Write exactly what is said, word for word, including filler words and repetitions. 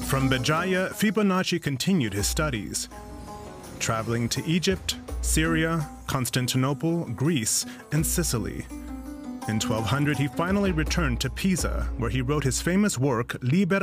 From Béjaïa, Fibonacci continued his studies, traveling to Egypt, Syria, Constantinople, Greece, and Sicily. In twelve hundred, he finally returned to Pisa, where he wrote his famous work Liber